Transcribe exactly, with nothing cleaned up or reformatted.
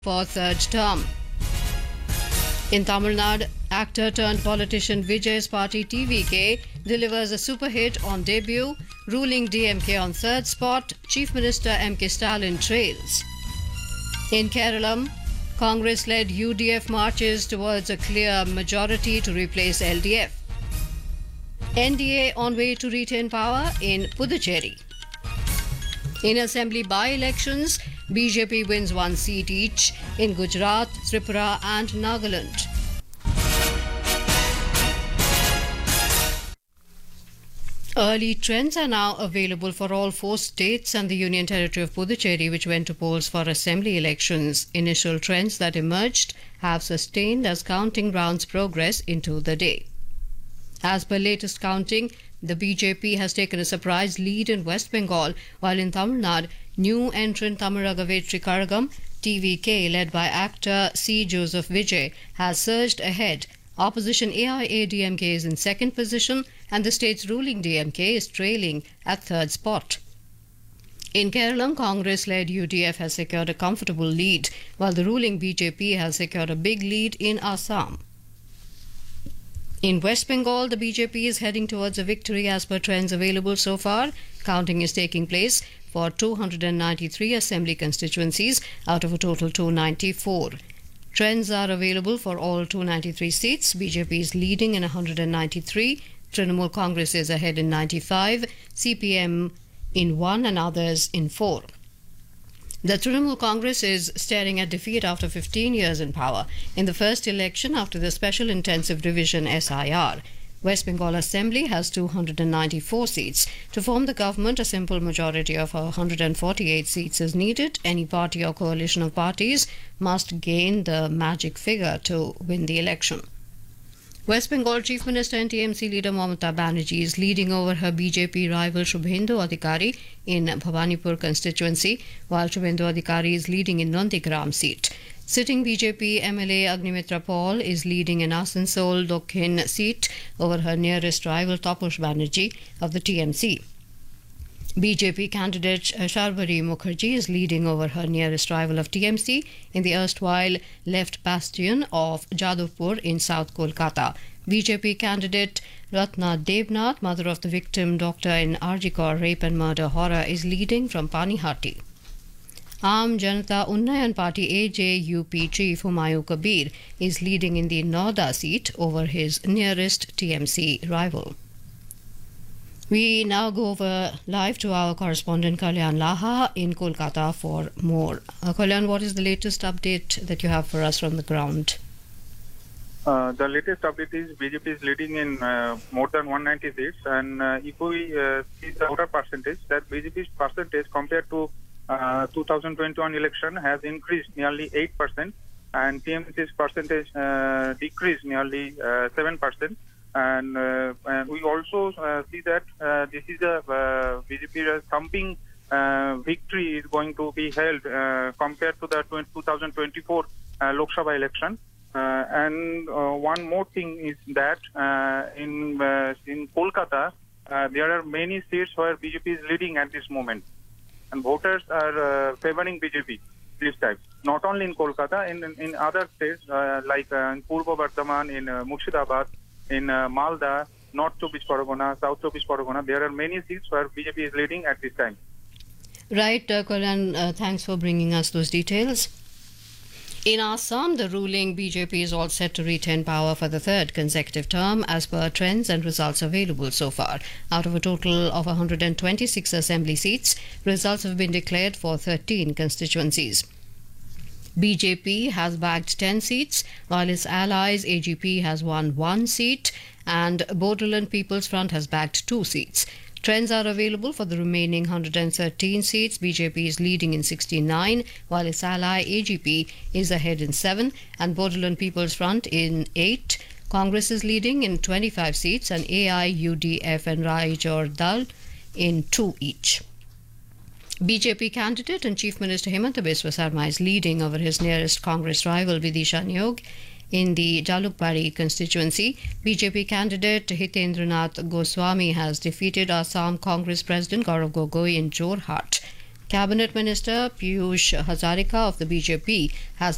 for third term. In Tamil Nadu, actor turned politician Vijay's party T V K delivers a super hit on debut, ruling D M K on third spot. Chief Minister M K Stalin trails. In Kerala, Congress-led U D F marches towards a clear majority to replace L D F. N D A on way to retain power in Puducherry. In assembly by-elections, B J P wins one seat each in Gujarat, Tripura and Nagaland. Early trends are now available for all four states and the Union Territory of Puducherry, which went to polls for assembly elections. Initial trends that emerged have sustained as counting rounds progress into the day. As per latest counting, the B J P has taken a surprise lead in West Bengal, while in Tamil Nadu, new entrant Thamizhaga Vetri Kazhagam, T V K, led by actor C. Joseph Vijay, has surged ahead. Opposition A I A D M K is in second position, and the state's ruling D M K is trailing at third spot. In Kerala, Congress-led U D F has secured a comfortable lead, while the ruling B J P has secured a big lead in Assam. In West Bengal, the B J P is heading towards a victory as per trends available so far. Counting is taking place for two hundred ninety-three assembly constituencies out of a total two hundred ninety-four. Trends are available for all two hundred ninety-three seats. B J P is leading in one hundred ninety-three. Trinamool Congress is ahead in ninety-five. C P M in one and others in four. The Trinamool Congress is staring at defeat after fifteen years in power in the first election after the Special Intensive Division S I R. West Bengal Assembly has two hundred ninety-four seats. To form the government, a simple majority of one hundred forty-eight seats is needed. Any party or coalition of parties must gain the magic figure to win the election. West Bengal Chief Minister and T M C leader Mamata Banerjee is leading over her B J P rival Shubhendu Adhikari in Bhawanipur constituency, while Shubhendu Adhikari is leading in Nandigram seat. Sitting B J P M L A Agnimitra Paul is leading in Asansol Dokhin seat over her nearest rival Taposh Banerjee of the T M C. B J P candidate Sharbari Mukherjee is leading over her nearest rival of T M C in the erstwhile left bastion of Jadavpur in South Kolkata. B J P candidate Ratna Debnath, mother of the victim doctor in R G Kar rape and murder horror, is leading from Panihati. Aam Janata Unnayan Party A J U P chief Humayun Kabir is leading in the Noida seat over his nearest T M C rival. We now go over live to our correspondent Kalyan Laha in Kolkata for more. Uh, Kalyan, what is the latest update that you have for us from the ground? Uh, the latest update is B J P is leading in uh, more than one hundred ninety seats, and uh, if we uh, see the voter percentage, that B J P's percentage compared to uh, two thousand twenty-one election has increased nearly eight percent, and T M C's percentage uh, decreased nearly uh, seven percent. And, uh, and we also uh, see that uh, this is a uh, B J P thumping uh, victory is going to be held uh, compared to the two thousand twenty-four uh, Lok Sabha election. Uh, and uh, one more thing is that uh, in uh, in Kolkata uh, there are many seats where B J P is leading at this moment, and voters are uh, favoring B J P this time. Not only in Kolkata, in in, in other states uh, like uh, in Purba Bardhaman, in uh, Murshidabad, in uh, Malda, North Chobbish Pargona, South Chobbish Pargona, there are many seats where B J P is leading at this time. Right, uh, Kalyan, uh, thanks for bringing us those details. In Assam, the ruling B J P is all set to retain power for the third consecutive term as per trends and results available so far. Out of a total of one hundred twenty-six assembly seats, results have been declared for thirteen constituencies. B J P has bagged ten seats, while its allies A G P has won one seat and Bodoland People's Front has bagged two seats. Trends are available for the remaining one hundred thirteen seats. B J P is leading in sixty-nine, while its ally A G P is ahead in seven and Bodoland People's Front in eight. Congress is leading in twenty-five seats and A I, U D F and Raijor Dal in two each. B J P candidate and Chief Minister Himanta Biswa Sarma is leading over his nearest Congress rival Vidisha Niyog in the Jalukbari constituency. B J P candidate Hitendranath Goswami has defeated Assam Congress President Gaurav Gogoi in Jorhat. Cabinet Minister Piyush Hazarika of the B J P has